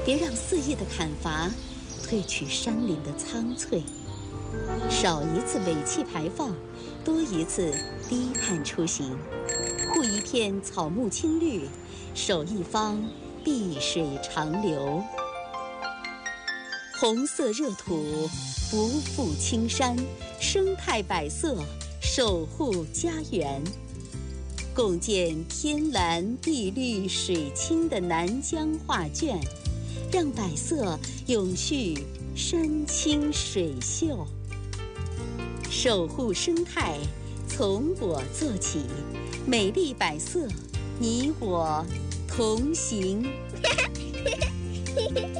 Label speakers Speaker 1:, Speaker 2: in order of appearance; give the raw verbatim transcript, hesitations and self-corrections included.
Speaker 1: 别让肆意的砍伐褪去山林的苍翠。少一次尾气排放，多一次低碳出行。护一片草木青绿，守一方碧水长流。红色热土不负青山，生态百色守护家园。共建天蓝地绿水清的南疆画卷，让百色永续山清水秀。守护生态，从我做起，美丽百色，你我同行。